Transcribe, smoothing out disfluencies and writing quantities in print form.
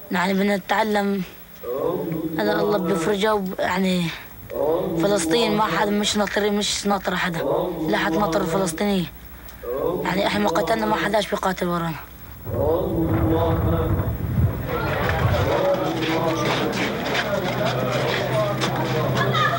يعني بنتعلم هذا الله بيفرجه يعني فلسطين ما حد مش ناطر حدا، لا حد ناطر الفلسطينية. يعني احنا ما قتلنا ما حداش بيقاتل ورانا.